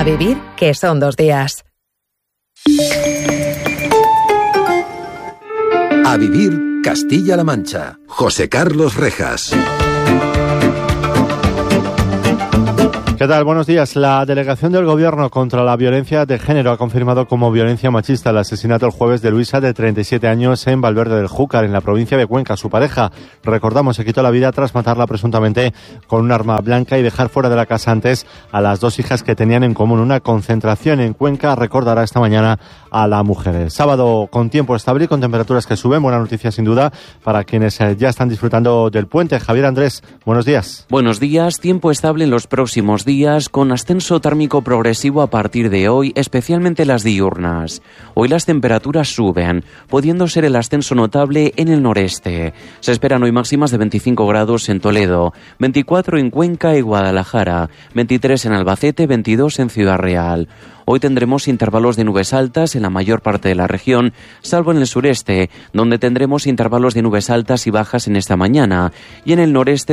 vivir, que son 2 días. A vivir Castilla-La Mancha. José Carlos Rejas. ¿Qué tal? Buenos días. La delegación del Gobierno contra la violencia de género ha confirmado como violencia machista el asesinato el jueves de Luisa, de 37 años, en Valverde del Júcar, en la provincia de Cuenca. Su pareja, recordamos, se quitó la vida tras matarla presuntamente con un arma blanca y dejar fuera de la casa antes a las 2 hijas que tenían en común. Una concentración en Cuenca recordará esta mañana a la mujer. El sábado con tiempo estable y con temperaturas que suben. Buena noticia sin duda para quienes ya están disfrutando del puente. Javier Andrés, buenos días. Buenos días. Tiempo estable en los próximos días, con ascenso térmico progresivo a partir de hoy, especialmente las diurnas. Hoy las temperaturas suben, pudiendo ser el ascenso notable en el noreste. Se esperan hoy máximas de 25 grados en Toledo, 24 en Cuenca y Guadalajara, 23 en Albacete, 22 en Ciudad Real. Hoy tendremos intervalos de nubes altas en la mayor parte de la región, salvo en el sureste, donde tendremos intervalos de nubes altas y bajas en esta mañana, y en el noreste